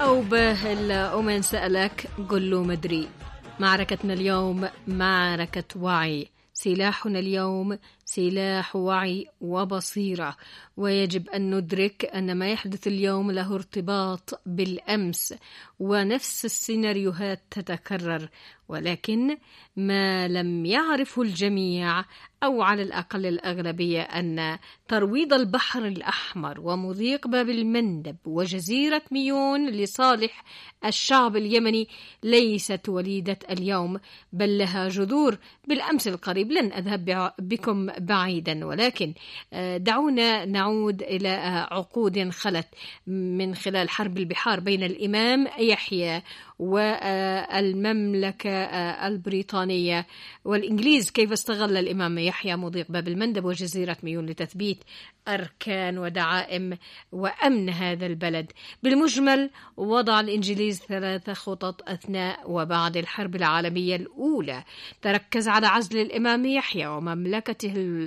أو به إلا ومن سألك قل له مدري. معركتنا اليوم معركة وعي، سلاحنا اليوم سلاح وعي وبصيرة، ويجب أن ندرك أن ما يحدث اليوم له ارتباط بالأمس، ونفس السيناريوهات تتكرر، ولكن ما لم يعرفه الجميع أو على الأقل الأغلبية أن ترويض البحر الأحمر ومضيق باب المندب وجزيرة ميون لصالح الشعب اليمني ليست وليدة اليوم، بل لها جذور بالأمس القريب. لن أذهب بكم بعيدا، ولكن دعونا نعود إلى عقود خلت من خلال حرب البحار بين الإمام يحيى والمملكة البريطانية والإنجليز. كيف استغل الإمام يحيى مضيق باب المندب وجزيرة ميون لتثبيت أركان ودعائم وأمن هذا البلد. بالمجمل وضع الإنجليز 3 خطط أثناء وبعد الحرب العالمية الأولى، تركز على عزل الإمام يحيى ومملكته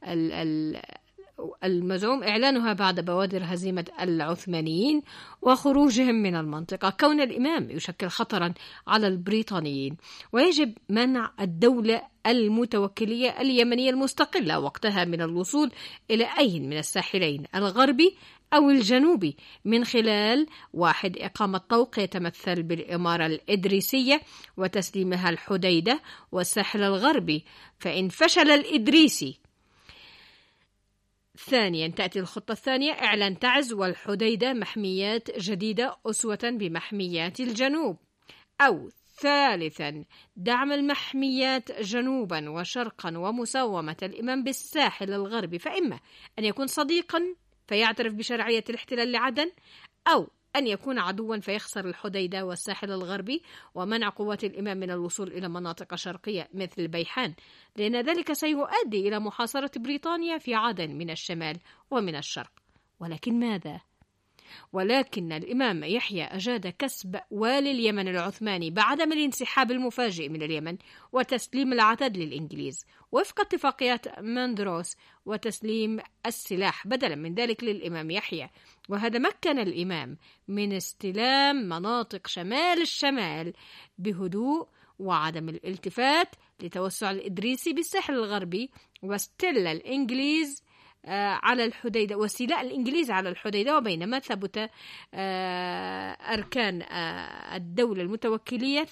المزعوم إعلانها بعد بوادر هزيمة العثمانيين وخروجهم من المنطقة، كون الإمام يشكل خطرا على البريطانيين، ويجب منع الدولة المتوكلية اليمنية المستقلة وقتها من الوصول إلى أي من الساحلين الغربي أو الجنوبي من خلال 1. إقامة طوق يتمثل بالإمارة الإدريسية وتسليمها الحديدة والساحل الغربي، فإن فشل الإدريسي. 2. تأتي الخطة الثانية، إعلان تعز والحديدة محميات جديدة أسوة بمحميات الجنوب. أو 3. دعم المحميات جنوبا وشرقا ومساومة الإمام بالساحل الغربي، فإما أن يكون صديقا فيعترف بشرعية الاحتلال لعدن، أو أن يكون عدوا فيخسر الحديدة والساحل الغربي، ومنع قوات الإمام من الوصول إلى مناطق شرقية مثل بيحان، لأن ذلك سيؤدي إلى محاصرة بريطانيا في عدن من الشمال ومن الشرق. ولكن ماذا؟ ولكن الإمام يحيى أجاد كسب والي اليمن العثماني بعدم الانسحاب المفاجئ من اليمن وتسليم العتاد للإنجليز وفق اتفاقيات ماندروس، وتسليم السلاح بدلا من ذلك للإمام يحيى، وهذا مكن الإمام من استلام مناطق شمال الشمال بهدوء وعدم الالتفات لتوسع الإدريسي بالساحل الغربي، واستل الإنجليز على الحديدة واستيلاء الإنجليز على الحديدة. وبينما ثبت أركان الدولة المتوكلية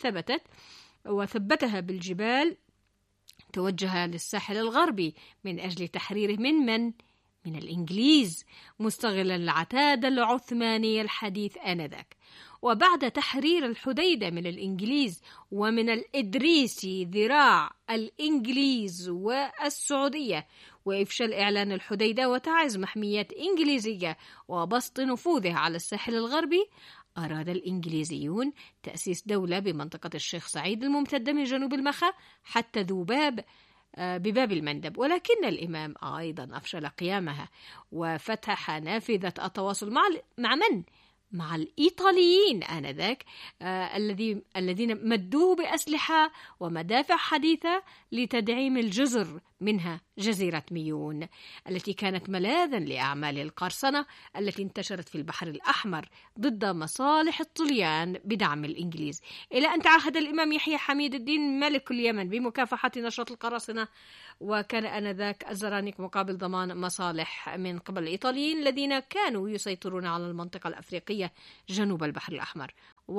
وثبتها بالجبال، توجه للساحل الغربي من أجل تحريره من الإنجليز، مستغلا العتاد العثماني الحديث آنذاك. وبعد تحرير الحديدة من الإنجليز ومن الإدريسي ذراع الإنجليز والسعودية، وإفشال إعلان الحديدة وتعز محميات إنجليزية وبسط نفوذها على الساحل الغربي، أراد الإنجليزيون تأسيس دولة بمنطقة الشيخ سعيد الممتدة من جنوب المخا حتى ذوباب بباب المندب. ولكن الإمام أيضا أفشل قيامها وفتح نافذة التواصل مع من؟ مع الإيطاليين آنذاك، الذين مدوه بأسلحة ومدافع حديثة لتدعيم الجزر، منها جزيرة ميون التي كانت ملاذا لأعمال القرصنة التي انتشرت في البحر الأحمر ضد مصالح الطليان بدعم الإنجليز، إلى أن تعهد الإمام يحيى حميد الدين ملك اليمن بمكافحة نشاط القراصنة، وكان آنذاك الزرانيق مقابل ضمان مصالح من قبل الإيطاليين الذين كانوا يسيطرون على المنطقة الأفريقية جنوب البحر الأحمر.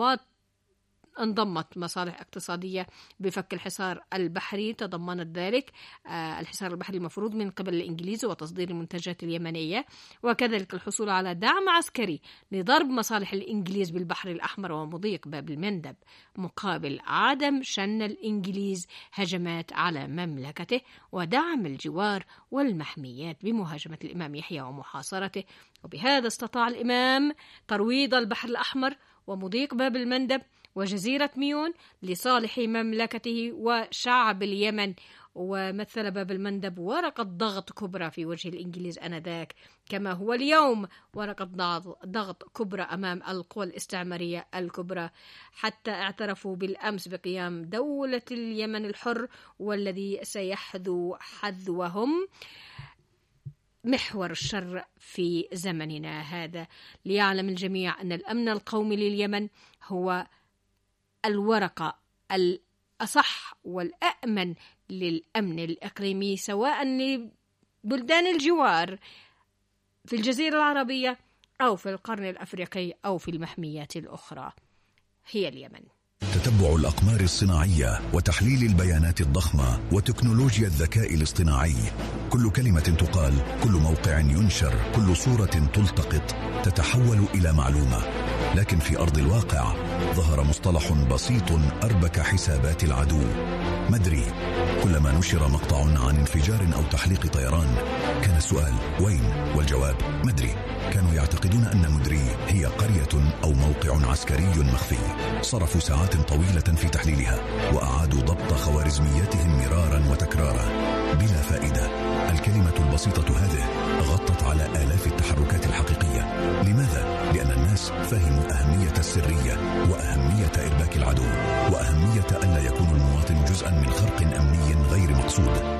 انضمت مصالح اقتصادية بفك الحصار البحري، تضمنت ذلك الحصار البحري المفروض من قبل الإنجليز وتصدير المنتجات اليمنية، وكذلك الحصول على دعم عسكري لضرب مصالح الإنجليز بالبحر الأحمر ومضيق باب المندب، مقابل عدم شن الإنجليز هجمات على مملكته ودعم الجوار والمحميات بمهاجمة الإمام يحيى ومحاصرته. وبهذا استطاع الإمام ترويض البحر الأحمر ومضيق باب المندب وجزيرة ميون لصالح مملكته وشعب اليمن. ومثل باب المندب ورقة ضغط كبرى في وجه الإنجليز آنذاك، كما هو اليوم ورقة ضغط كبرى أمام القوى الاستعمارية الكبرى، حتى اعترفوا بالأمس بقيام دولة اليمن الحر والذي سيحذو حذوهم محور الشر في زمننا هذا. ليعلم الجميع أن الأمن القومي لليمن هو الورقة الأصح والأأمن للأمن الإقليمي، سواء لبلدان الجوار في الجزيرة العربية أو في القرن الأفريقي أو في المحميات الأخرى. هي اليمن. تتبع الأقمار الصناعية وتحليل البيانات الضخمة وتكنولوجيا الذكاء الاصطناعي. كل كلمة تقال، كل موقع ينشر، كل صورة تلتقط تتحول إلى معلومة. لكن في أرض الواقع ظهر مصطلح بسيط أربك حسابات العدو: مدري. كلما نشر مقطع عن انفجار أو تحليق طيران كان السؤال وين؟ والجواب مدري. كانوا يعتقدون أن مدري هي قرية أو موقع عسكري مخفي. صرفوا ساعات طويلة في تحليلها وأعادوا ضبط خوارزمياتهم مرارا وتكرارا بلا فائدة. الكلمة البسيطة هذه غطت على آلاف التحركات الحقيقية. لماذا؟ لأن الناس فهموا أهمية السرية وأهمية إرباك العدو وأهمية ألا يكون المواطن جزءا من خرق أمني غير مقصود.